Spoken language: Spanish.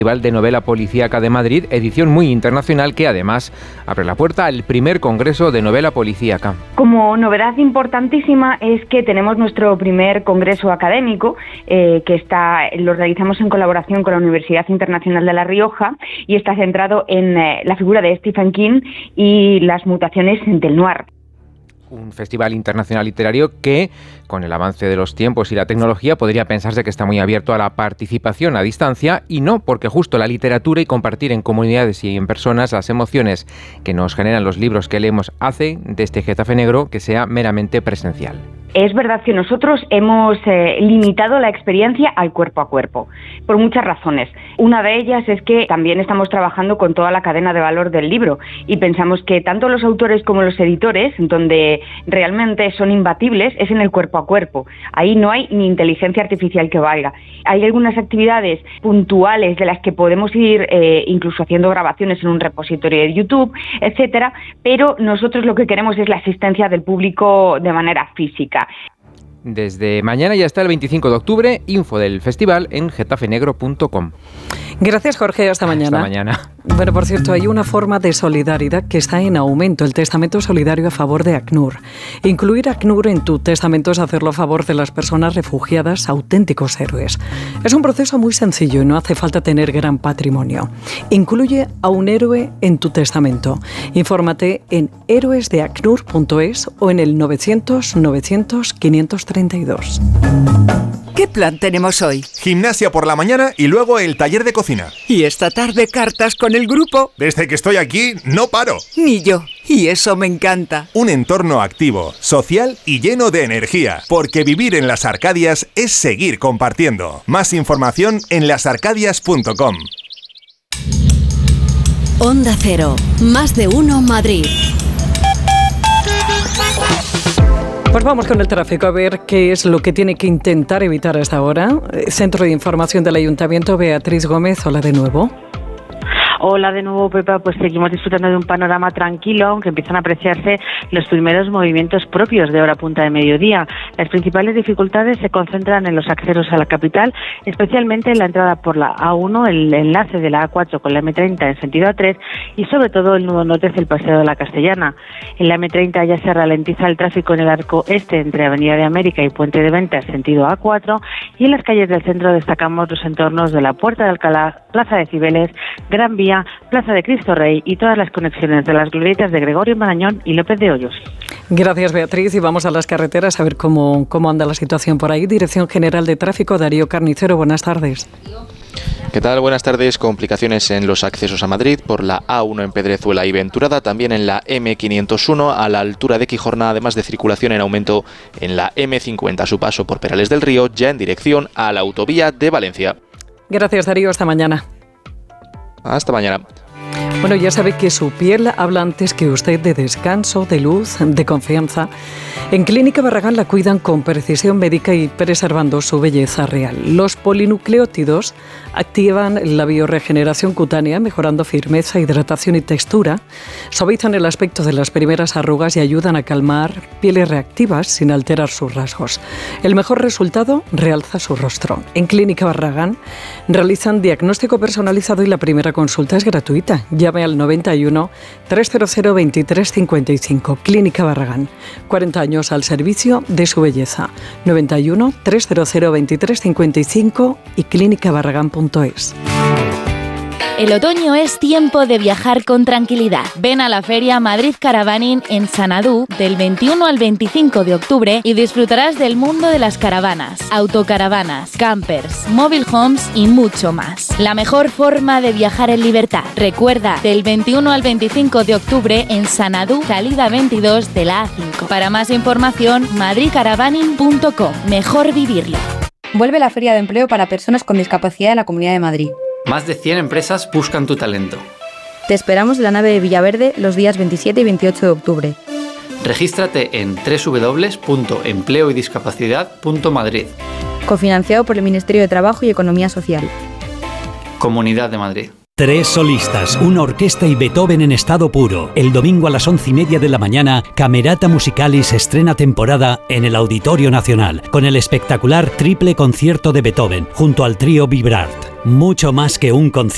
Festival de Novela Policíaca de Madrid, edición muy internacional que además abre la puerta al primer Congreso de Novela Policíaca. Como novedad importantísima es que tenemos nuestro primer congreso académico, lo realizamos en colaboración con la Universidad Internacional de La Rioja y está centrado en la figura de Stephen King y las mutaciones del noir. Un festival internacional literario que, con el avance de los tiempos y la tecnología, podría pensarse que está muy abierto a la participación a distancia, y no, porque justo la literatura y compartir en comunidades y en personas las emociones que nos generan los libros que leemos hace de este Getafe Negro que sea meramente presencial. Es verdad que nosotros hemos limitado la experiencia al cuerpo a cuerpo, por muchas razones. Una de ellas es que también estamos trabajando con toda la cadena de valor del libro y pensamos que tanto los autores como los editores, donde realmente son imbatibles, es en el cuerpo a cuerpo. Ahí no hay ni inteligencia artificial que valga. Hay algunas actividades puntuales de las que podemos ir incluso haciendo grabaciones en un repositorio de YouTube, etcétera, pero nosotros lo que queremos es la asistencia del público de manera física. Desde mañana y hasta el 25 de octubre, info del festival en getafenegro.com. Gracias, Jorge. Hasta mañana. Hasta mañana. Bueno, por cierto, hay una forma de solidaridad que está en aumento, el testamento solidario a favor de ACNUR. Incluir ACNUR en tu testamento es hacerlo a favor de las personas refugiadas, auténticos héroes. Es un proceso muy sencillo y no hace falta tener gran patrimonio. Incluye a un héroe en tu testamento. Infórmate en héroesdeacnur.es o en el 900-900-532. ¿Qué plan tenemos hoy? Gimnasia por la mañana y luego el taller de cocina. Y esta tarde cartas con el grupo. Desde que estoy aquí, no paro. Ni yo. Y eso me encanta. Un entorno activo, social y lleno de energía. Porque vivir en las Arcadias es seguir compartiendo. Más información en lasarcadias.com. Onda Cero. Más de uno Madrid. Pues vamos con el tráfico a ver qué es lo que tiene que intentar evitar hasta ahora. Centro de Información del Ayuntamiento, Beatriz Gómez, hola de nuevo. Hola de nuevo, Pepa. Pues seguimos disfrutando de un panorama tranquilo, aunque empiezan a apreciarse los primeros movimientos propios de hora punta de mediodía. Las principales dificultades se concentran en los accesos a la capital, especialmente en la entrada por la A1, el enlace de la A4 con la M30 en sentido A3 y sobre todo el nudo norte hacia el Paseo de la Castellana. En la M30 ya se ralentiza el tráfico en el arco este entre Avenida de América y Puente de Ventas sentido A4, y en las calles del centro destacamos los entornos de la Puerta de Alcalá, Plaza de Cibeles, Gran Vía, Plaza de Cristo Rey y todas las conexiones de las glorietas de Gregorio Marañón y López de Hoyos. Gracias, Beatriz, y vamos a las carreteras a ver cómo anda la situación por ahí. Dirección General de Tráfico, Darío Carnicero, buenas tardes. ¿Qué tal? Buenas tardes. Complicaciones en los accesos a Madrid por la A1 en Pedrezuela y Venturada, también en la M501 a la altura de Quijorna, además de circulación en aumento en la M50 a su paso por Perales del Río, ya en dirección a la autovía de Valencia. Gracias, Darío. Hasta mañana. Hasta mañana. Bueno, ya sabe que su piel habla antes que usted de descanso, de luz, de confianza. En Clínica Barragán la cuidan con precisión médica y preservando su belleza real. Los polinucleótidos activan la bioregeneración cutánea, mejorando firmeza, hidratación y textura, suavizan el aspecto de las primeras arrugas y ayudan a calmar pieles reactivas sin alterar sus rasgos. El mejor resultado realza su rostro. En Clínica Barragán realizan diagnóstico personalizado y la primera consulta es gratuita. Llame al 91 300 2355. Clínica Barragán. 40 años al servicio de su belleza. 91 300 2355 y clínicabarragán.es. El otoño es tiempo de viajar con tranquilidad. Ven a la Feria Madrid Caravaning en Sanadú del 21 al 25 de octubre y disfrutarás del mundo de las caravanas, autocaravanas, campers, mobile homes y mucho más. La mejor forma de viajar en libertad. Recuerda, del 21 al 25 de octubre en Sanadú, salida 22 de la A5. Para más información, madridcaravaning.com. Mejor vivirlo. Vuelve la Feria de Empleo para personas con discapacidad en la Comunidad de Madrid. Más de 100 empresas buscan tu talento. Te esperamos en la nave de Villaverde los días 27 y 28 de octubre. Regístrate en www.empleoydiscapacidad.madrid. Cofinanciado por el Ministerio de Trabajo y Economía Social. Comunidad de Madrid. 3 solistas, una orquesta y Beethoven en estado puro. El domingo a las 11:30 de la mañana, Camerata Musicalis estrena temporada en el Auditorio Nacional, con el espectacular triple concierto de Beethoven, junto al trío Vibrart. Mucho más que un concierto.